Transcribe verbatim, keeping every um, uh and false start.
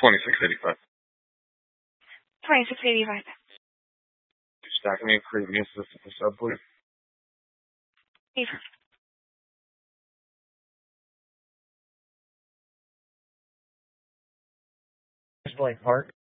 twenty-six eighty-five. twenty-six eighty-five. Stack me create me a system for sub, please. Beaver. Blake Park.